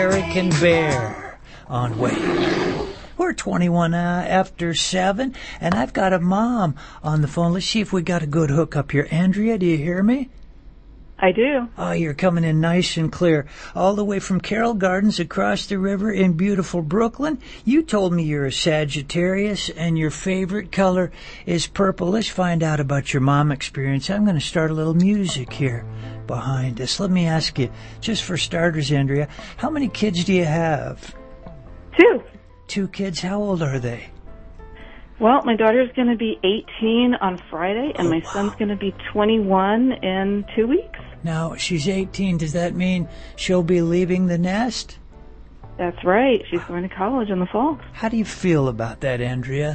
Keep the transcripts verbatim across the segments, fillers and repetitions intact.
American Bear on Wave. We're twenty-one uh, after seven, and I've got a mom on the phone. Let's see if we got a good hookup here. Andrea, do you hear me? I do. Oh, you're coming in nice and clear. All the way from Carroll Gardens across the river in beautiful Brooklyn. You told me you're a Sagittarius and your favorite color is purple. Let's find out about your mom experience. I'm going to start a little music here behind us. Let me ask you, just for starters, Andrea, how many kids do you have? Two. Two kids. How old are they? Well, my daughter's going to be eighteen on Friday, and oh, my wow. son's going to be twenty-one in two weeks. Now, she's eighteen. Does that mean she'll be leaving the nest? That's right. She's going to college in the fall. How do you feel about that, Andrea?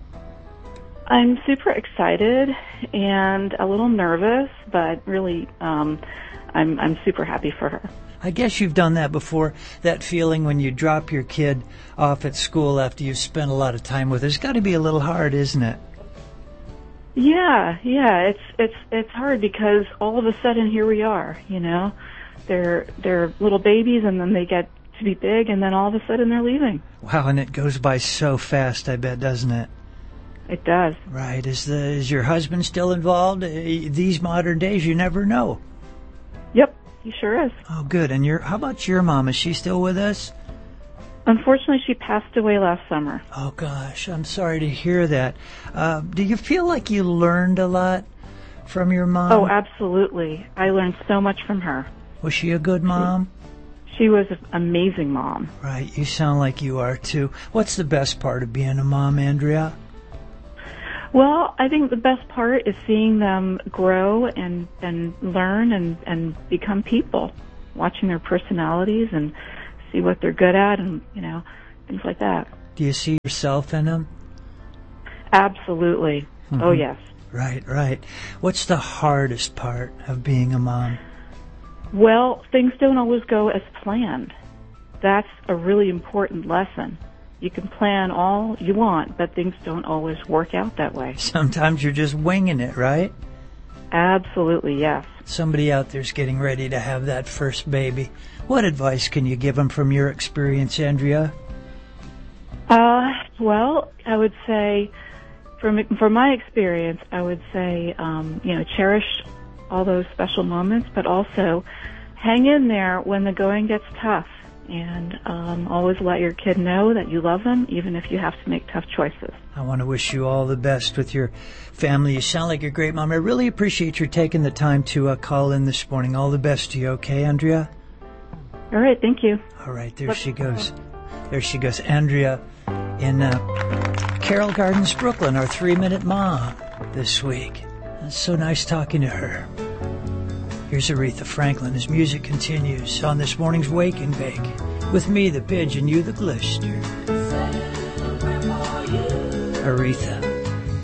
I'm super excited and a little nervous, but really, um, I'm I'm super happy for her. I guess you've done that before, that feeling when you drop your kid off at school after you've spent a lot of time with her. It's got to be a little hard, isn't it? Yeah, yeah, it's it's it's hard because all of a sudden here we are, you know. They're they're little babies and then they get to be big and then all of a sudden they're leaving. Wow, and it goes by so fast, I bet, doesn't it? It does. Right. Is the is your husband still involved? Uh, These modern days, you never know. Yep, he sure is. Oh, good. And your how about your mom? Is she still with us? Unfortunately, she passed away last summer. Oh, gosh, I'm sorry to hear that. Uh, do you feel like you learned a lot from your mom? Oh, absolutely. I learned so much from her. Was she a good mom? She, she was an amazing mom. Right, you sound like you are, too. What's the best part of being a mom, Andrea? Well, I think the best part is seeing them grow and, and learn and, and become people, watching their personalities and see what they're good at and, you know, things like that. Do you see yourself in them? Absolutely. Mm-hmm. Oh, yes. Right, right. What's the hardest part of being a mom? Well, things don't always go as planned. That's a really important lesson. You can plan all you want, but things don't always work out that way. Sometimes you're just winging it, right? Absolutely, yes. Somebody out there's getting ready to have that first baby. What advice can you give them from your experience, Andrea? Uh, well, I would say, from from my experience, I would say, um, you know, cherish all those special moments, but also hang in there when the going gets tough. And um, always let your kid know that you love them, even if you have to make tough choices. I want to wish you all the best with your family. You sound like a great mom. I really appreciate your taking the time to uh, call in this morning. All the best to you, okay, Andrea? All right, thank you. All right, there she goes. There she goes, Andrea in uh, Carroll Gardens, Brooklyn, our three-minute mom this week. It's so nice talking to her. Here's Aretha Franklin as music continues on this morning's Wake and Bake. With me, the pigeon, you, the glister. Aretha.